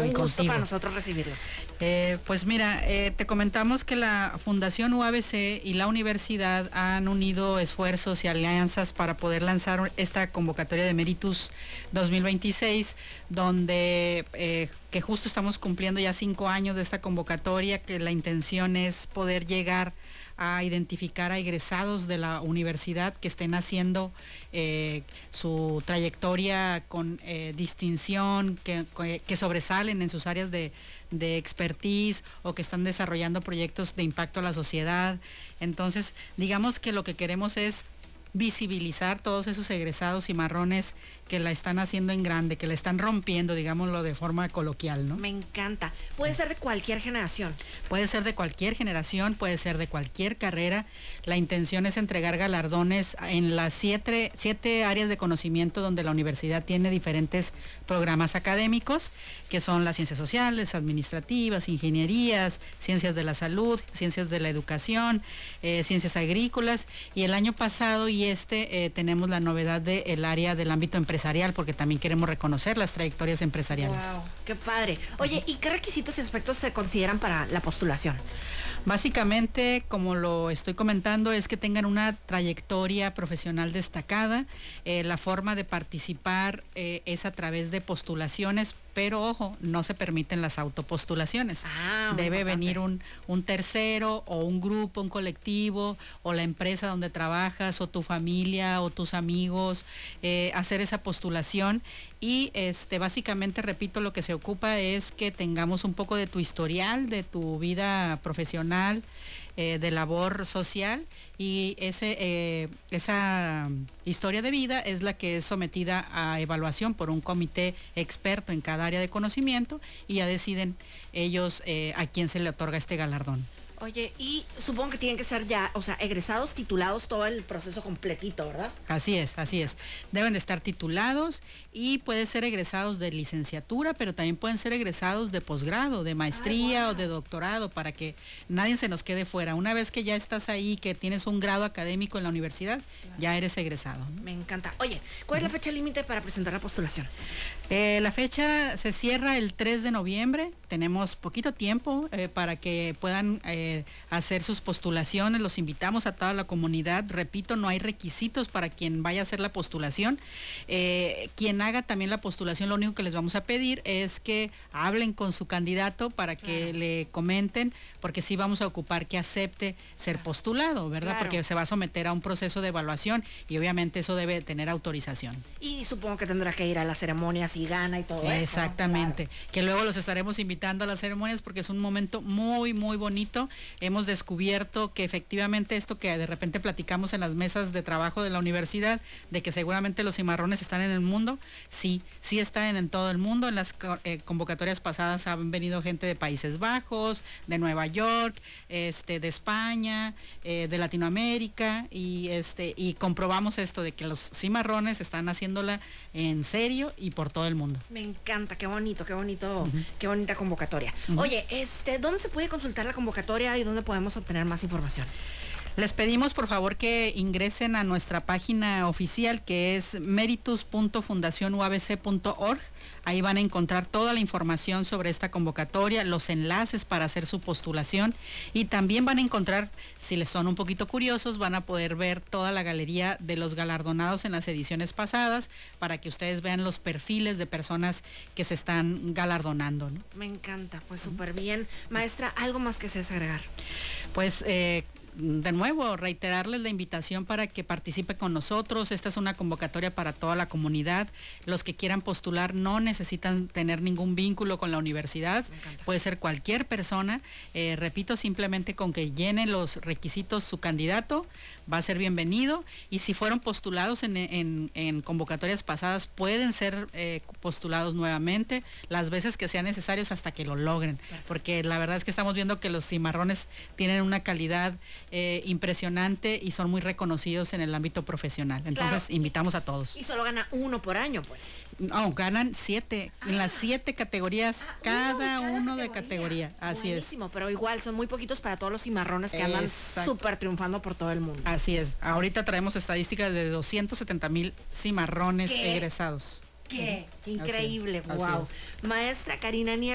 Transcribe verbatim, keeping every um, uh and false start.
Un gusto contigo. para nosotros recibirlos. Eh, pues mira, eh, te comentamos que la Fundación U A B C y la universidad han unido esfuerzos y alianzas para poder lanzar esta convocatoria de Meritus dos mil veintiséis, donde eh, que justo estamos cumpliendo ya cinco años de esta convocatoria, que la intención es poder llegar a identificar a egresados de la universidad que estén haciendo eh, su trayectoria con eh, distinción, que, que sobresalen en sus áreas de, de expertise o que están desarrollando proyectos de impacto a la sociedad. Entonces, digamos que lo que queremos es visibilizar todos esos egresados cimarrones que la están haciendo en grande, que la están rompiendo, digámoslo de forma coloquial, ¿no? Me encanta. Puede ser de cualquier generación. Puede ser de cualquier generación, puede ser de cualquier carrera. La intención es entregar galardones en las siete, siete áreas de conocimiento donde la universidad tiene diferentes programas académicos, que son las ciencias sociales, administrativas, ingenierías, ciencias de la salud, ciencias de la educación, eh, ciencias agrícolas, y el año pasado y este eh, tenemos la novedad del área del ámbito empresarial, porque también queremos reconocer las trayectorias empresariales. Wow, qué padre. Oye, ¿y qué requisitos y aspectos se consideran para la postulación? Básicamente, como lo estoy comentando, es que tengan una trayectoria profesional destacada. Eh, la forma de participar eh, es a través de postulaciones, pero ojo, no se permiten las autopostulaciones. Ah, Debe importante. venir un, un tercero o un grupo, un colectivo, o la empresa donde trabajas, o tu familia, o tus amigos, eh, hacer esa postulación. Y este básicamente, repito, lo que se ocupa es que tengamos un poco de tu historial, de tu vida profesional, eh, de labor social, y ese eh, esa historia de vida es la que es sometida a evaluación por un comité experto en cada área de conocimiento, y ya deciden ellos eh, a quién se le otorga este galardón. Oye, y supongo que tienen que ser ya, o sea, egresados, titulados, todo el proceso completito, ¿verdad? Así es, así es. Deben de estar titulados, y pueden ser egresados de licenciatura, pero también pueden ser egresados de posgrado, de maestría. Ay, wow. O de doctorado, para que nadie se nos quede fuera. Una vez que ya estás ahí, que tienes un grado académico en la universidad, claro, ya eres egresado. Me encanta. Oye, ¿cuál uh-huh. es la fecha límite para presentar la postulación? Eh, la fecha se cierra el tres de noviembre. Tenemos poquito tiempo eh, para que puedan eh, hacer sus postulaciones. Los invitamos a toda la comunidad. Repito, no hay requisitos para quien vaya a hacer la postulación. Eh, quien haga también la postulación, lo único que les vamos a pedir es que hablen con su candidato para que claro. le comenten, porque sí vamos a ocupar que acepte ser claro. postulado, ¿verdad? Claro. Porque se va a someter a un proceso de evaluación, y obviamente eso debe tener autorización. Y supongo que tendrá que ir a las ceremonias y gana y todo eso. Exactamente, claro. Que luego los estaremos invitando a las ceremonias, porque es un momento muy, muy bonito. Hemos descubierto que efectivamente esto que de repente platicamos en las mesas de trabajo de la universidad, de que seguramente los cimarrones están en el mundo, sí, sí están en, en todo el mundo. En las eh, convocatorias pasadas han venido gente de Países Bajos, de Nueva York, este, de España, eh, de Latinoamérica, y este y comprobamos esto de que los cimarrones están haciéndola en serio y por todo el mundo. Me encanta, qué bonito, qué bonito, uh-huh. qué bonita convocatoria. Uh-huh. Oye, este, ¿dónde se puede consultar la convocatoria y dónde podemos obtener más información? Les pedimos por favor que ingresen a nuestra página oficial, que es meritus punto fundación u a b c punto org. Ahí van a encontrar toda la información sobre esta convocatoria, los enlaces para hacer su postulación, y también van a encontrar, si les son un poquito curiosos, van a poder ver toda la galería de los galardonados en las ediciones pasadas, para que ustedes vean los perfiles de personas que se están galardonando, ¿no? Me encanta, pues súper bien. Maestra, ¿algo más que se agregar? Pues eh, de nuevo, reiterarles la invitación para que participe con nosotros. Esta es una convocatoria para toda la comunidad. Los que quieran postular no necesitan tener ningún vínculo con la universidad. Puede ser cualquier persona. Eh, repito, simplemente con que llene los requisitos su candidato, va a ser bienvenido. Y si fueron postulados en, en, en convocatorias pasadas, pueden ser eh, postulados nuevamente las veces que sean necesarios hasta que lo logren. Perfecto. Porque la verdad es que estamos viendo que los cimarrones tienen una calidad Eh, impresionante y son muy reconocidos en el ámbito profesional. Entonces, claro, invitamos a todos. Y solo gana uno por año, pues. No, ganan siete, ah, en las siete categorías, ah, cada uno, cada uno categoría. de categoría. Así Buenísimo, es. Pero igual son muy poquitos para todos los cimarrones que andan súper triunfando por todo el mundo. Así es. Ahorita traemos estadísticas de doscientos setenta mil cimarrones ¿Qué? egresados. ¿Qué? Qué increíble, Así, wow. así Maestra Karina Nieves.